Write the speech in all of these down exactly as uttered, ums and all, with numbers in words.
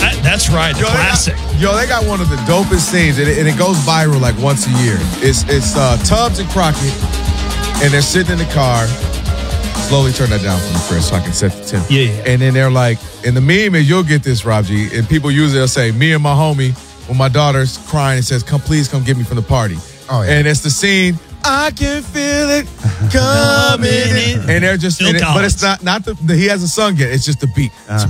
That, that's right, the Yo, classic. They got, yo, they got one of the dopest scenes, and it, and it goes viral like once a year. It's it's uh, Tubbs and Crockett, and they're sitting in the car. Slowly turn that down for me, Chris, so I can set the tempo. Yeah, yeah. And then they're like, and the meme is, you'll get this, Rob G, and people usually will say, me and my homie, when my daughter's crying and says, come, please come get me from the party. Oh, yeah. And it's the scene, I can feel it coming in. And they're just, and it, but it's not, not the, the, he hasn't sung yet, it's just the beat. Uh,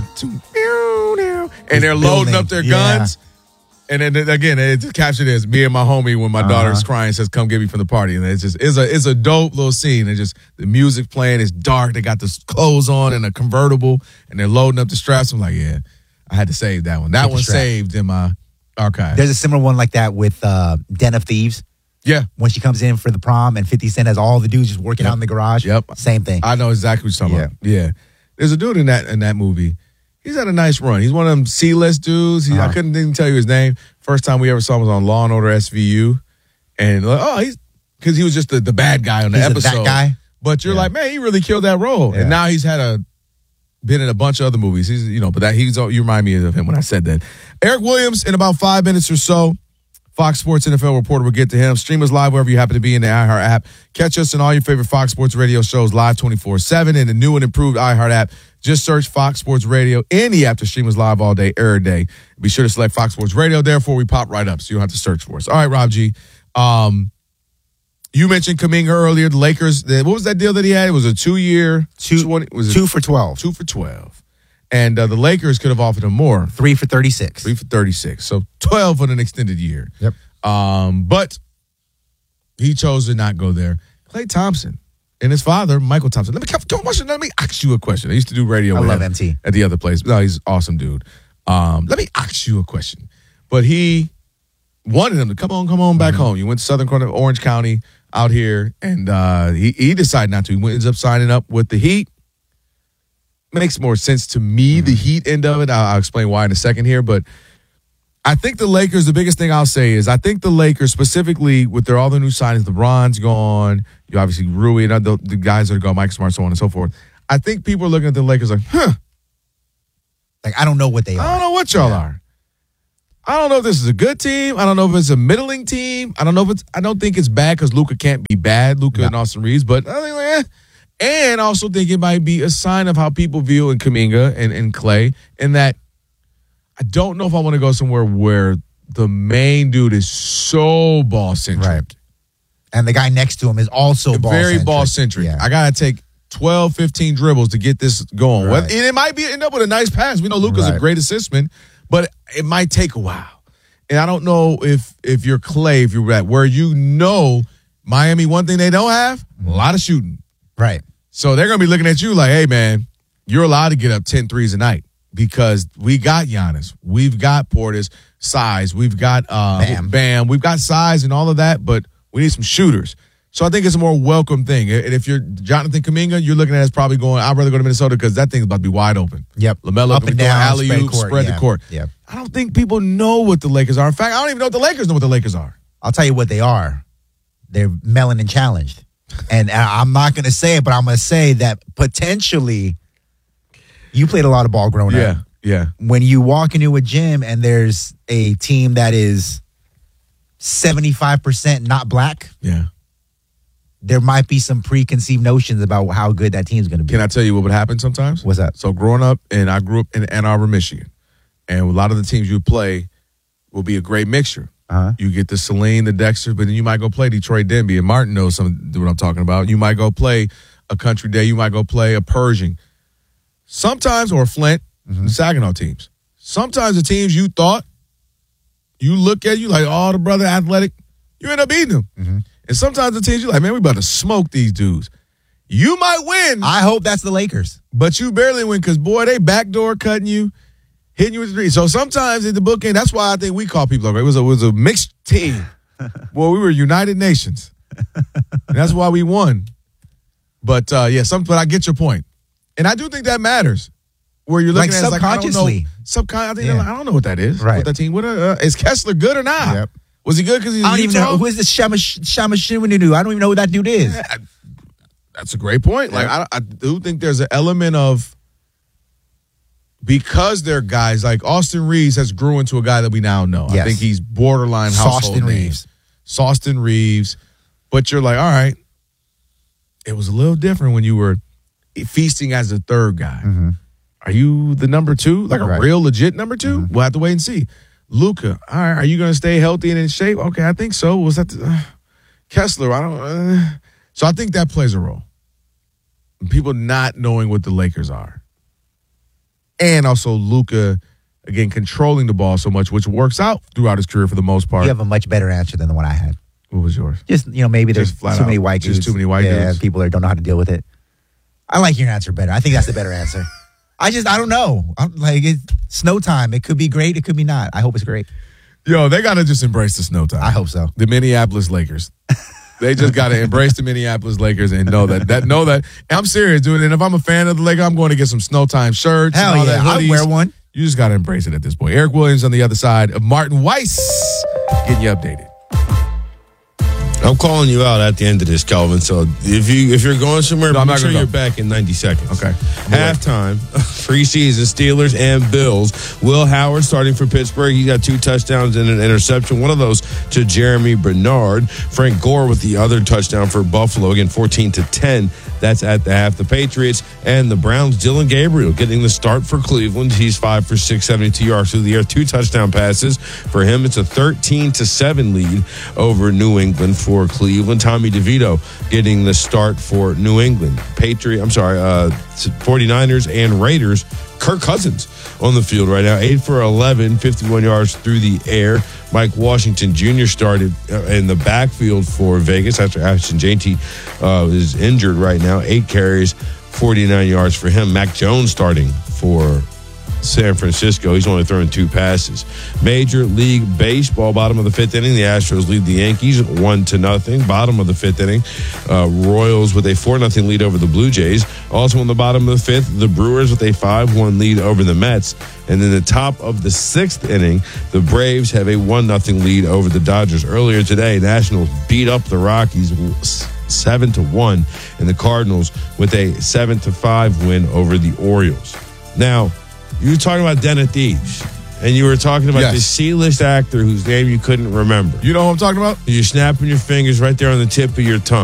and they're loading building. up their Yeah. guns. And then again, it's captured as me and my homie when my uh-huh. daughter's crying says, come get me from the party. And it's just, it's a, it's a dope little scene. And just the music playing, it's dark. They got the clothes on and a convertible and they're loading up the straps. I'm like, yeah, I had to save that one. That one saved in my archive. There's a similar one like that with uh, Den of Thieves. Yeah. When she comes in for the prom and fifty Cent has all the dudes just working yep. out in the garage. Yep. Same thing. I know exactly what you're talking yeah. about. Yeah. There's a dude in that in that movie. He's had a nice run. He's one of them C-list dudes. He, uh-huh. I couldn't even tell you his name. First time we ever saw him was on Law and Order S V U. And like, oh, he's because he was just the, the bad guy on the he's episode. That guy. But you're yeah. like, man, he really killed that role. Yeah. And now he's had a been in a bunch of other movies. He's, you know, but that he's you remind me of him when I said that. Eric Williams in about five minutes or so. Fox Sports N F L reporter will get to him. Stream us live wherever you happen to be in the iHeart app. Catch us in all your favorite Fox Sports radio shows live twenty-four seven in the new and improved iHeart app. Just search Fox Sports Radio in the app to stream us live all day, every day. Be sure to select Fox Sports Radio. Therefore, we pop right up, so you don't have to search for us. All right, Rob G. Um, you mentioned Kuminga earlier. The Lakers, the, what was that deal that he had? It was a two-year. Two, twenty, was two it, for twelve. Two for twelve. And uh, the Lakers could have offered him more. Three for thirty-six. Three for thirty-six. So twelve on an extended year. Yep. Um, but he chose to not go there. Klay Thompson and his father, Michael Thompson. Let me come, come let me ask you a question. I used to do radio I with love him M T. at the other place. No, he's an awesome dude. Um, let me ask you a question. But he wanted him to come on, come on back mm-hmm. home. You went to Southern corner of Orange County out here, and uh, he, he decided not to. He ends up signing up with the Heat. Makes more sense to me, mm-hmm. the Heat end of it. I'll, I'll explain why in a second here, but I think the Lakers, the biggest thing I'll say is I think the Lakers specifically with their all the new signings, LeBron's gone, you obviously Rui and the, the guys that are gone, Mike Smart, so on and so forth. I think people are looking at the Lakers like, huh. Like, I don't know what they are. I don't know what y'all yeah. are. I don't know if this is a good team. I don't know if it's a middling team. I don't know if it's, I don't think it's bad because Luka can't be bad, Luka no. and Austin Reeves, but I think, eh. And I also think it might be a sign of how people view in Kuminga and, and Klay, and that I don't know if I want to go somewhere where the main dude is so ball-centric. Right. And the guy next to him is also ball-centric. Very ball-centric. Yeah. I got to take twelve, fifteen dribbles to get this going. Right. And it might be end up with a nice pass. We know Luka's right. a great assistman, but it might take a while. And I don't know if if you're Klay, if you're at where you know Miami, one thing they don't have, a lot of shooting. Right. So they're going to be looking at you like, hey, man, you're allowed to get up ten threes a night. Because we got Giannis, we've got Portis, size, we've got uh, Bam. Bam, we've got size and all of that, but we need some shooters. So I think it's a more welcome thing. And if you're Jonathan Kuminga, you're looking at it as probably going, I'd rather go to Minnesota because that thing's about to be wide open. Yep. LaMelo up and down, alley-oop, spread, spread yeah. the court. Yep. I don't think people know what the Lakers are. In fact, I don't even know if the Lakers know what the Lakers are. I'll tell you what they are. They're melanin challenged. And I'm not going to say it, but I'm going to say that potentially you played a lot of ball growing yeah. up. Yeah. When you walk into a gym and there's a team that is seventy-five percent not black, yeah, there might be some preconceived notions about how good that team's going to be. Can I tell you what would happen sometimes? What's that? So growing up, and I grew up in Ann Arbor, Michigan, and a lot of the teams you play will be a great mixture. Uh-huh. You get the Celine, the Dexter, but then you might go play Detroit Denby, and Martin knows some what I'm talking about. You might go play a Country Day. You might go play a Pershing. Sometimes, or Flint, mm-hmm. the Saginaw teams. Sometimes the teams you thought, you look at you like, oh, the brother athletic, you end up beating them. Mm-hmm. And sometimes the teams you're like, man, we about to smoke these dudes. You might win. I hope that's the Lakers. But you barely win because, boy, they backdoor cutting you, hitting you with the three. So sometimes in the book game, that's why I think we call people like, it was a, it was a mixed team. Boy, we were United Nations. And that's why we won. But, uh, yeah, some, but I get your point. And I do think that matters. Where you're looking like at subconsciously. Like, subconsciously. Yeah. I don't know what that is. Right. What that team, what, uh, is Kessler good or not? Yep. Was he good because he's I don't Utah? even know. Who is this Shama Shama Shimanu? I don't even know who that dude is. Yeah, that's a great point. Like, I, I do think there's an element of because they're guys like Austin Reeves has grew into a guy that we now know. Yes. I think he's borderline household Austin name. Reeves. Austin Reeves. But you're like, all right, it was a little different when you were feasting as the third guy. Mm-hmm. Are you the number two? Like a Right. real legit number two? Mm-hmm. We'll have to wait and see. Luka, all right, are you going to stay healthy and in shape? Okay, I think so. Was that the, uh, Kessler? I don't. Uh, so I think that plays a role. People not knowing what the Lakers are, and also Luka again controlling the ball so much, which works out throughout his career for the most part. You have a much better answer than the one I had. What was yours? Just, you know, maybe there's Just flat too many out. white Just dudes. too many white yeah, dudes. people that don't know how to deal with it. I like your answer better. I think that's the better answer. I just, I don't know. I'm like, it's snow time. It could be great. It could be not. I hope it's great. Yo, they got to just embrace the snow time. I hope so. The Minneapolis Lakers. They just got to embrace the Minneapolis Lakers and know that that know that. And I'm serious, dude. And if I'm a fan of the Lakers, I'm going to get some snow time shirts. Hell and all yeah, that I'd hoodies. wear one. You just got to embrace it at this point. Eric Williams on the other side of Martin Weiss getting you updated. I'm calling you out at the end of this, Calvin. So if you if you're going somewhere, No, I'm make not sure gonna you're go. back in ninety seconds. Okay. Halftime, preseason, Steelers and Bills. Will Howard starting for Pittsburgh. He got two touchdowns and an interception. One of those to Jeremy Bernard. Frank Gore with the other touchdown for Buffalo. Again, fourteen to ten. That's at the half. The Patriots and the Browns. Dylan Gabriel getting the start for Cleveland. He's five for six, seventy-two yards through the air. Two touchdown passes for him. It's a thirteen to seven lead over New England for Cleveland. Tommy DeVito getting the start for New England. Patriot, I'm sorry, uh, forty-niners and Raiders. Kirk Cousins on the field right now. eight for eleven, fifty-one yards through the air. Mike Washington Junior started in the backfield for Vegas after Ashton Janty uh, is injured right now. Eight carries, forty-nine yards for him. Mac Jones starting for San Francisco. He's only throwing two passes. Major League Baseball, bottom of the fifth inning. The Astros lead the Yankees one to nothing. Bottom of the fifth inning, uh, Royals with a four nothing lead over the Blue Jays. Also in the bottom of the fifth, the Brewers with a five one lead over the Mets. And then the top of the sixth inning, the Braves have a one nothing lead over the Dodgers. Earlier today, Nationals beat up the Rockies seven to one, and the Cardinals with a seven to five win over the Orioles. Now, you were talking about Den of Thieves, and you were talking about Yes. this C-list actor whose name you couldn't remember. You know what I'm talking about? You're snapping your fingers right there on the tip of your tongue.